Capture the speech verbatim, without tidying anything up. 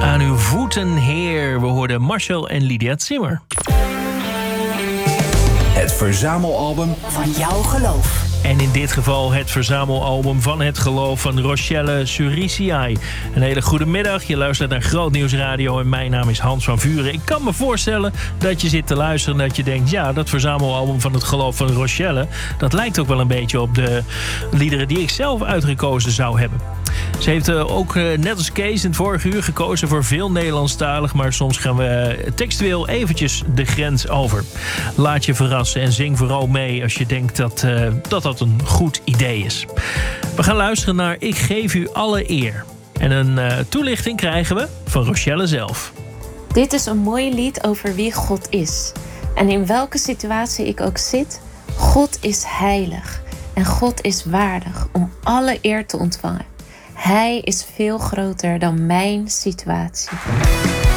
Aan uw voeten, Heer. We hoorden Marcel en Lydia Zimmer. Het verzamelalbum van jouw geloof. En in dit geval het verzamelalbum van het geloof van Rochelle Suriciai. Een hele goede middag. Je luistert naar Groot Nieuws Radio en mijn naam is Hans van Vuren. Ik kan me voorstellen dat je zit te luisteren en dat je denkt... ja, dat verzamelalbum van het geloof van Rochelle... dat lijkt ook wel een beetje op de liederen die ik zelf uitgekozen zou hebben. Ze heeft ook, net als Kees in het vorige uur, gekozen voor veel Nederlandstalig... maar soms gaan we textueel eventjes de grens over. Laat je verrassen en zing vooral mee als je denkt dat uh, dat, dat een goed idee is. We gaan luisteren naar Ik geef u alle eer. En een uh, toelichting krijgen we van Rochelle zelf. Dit is een mooi lied over wie God is. En in welke situatie ik ook zit, God is heilig. En God is waardig om alle eer te ontvangen. Hij is veel groter dan mijn situatie.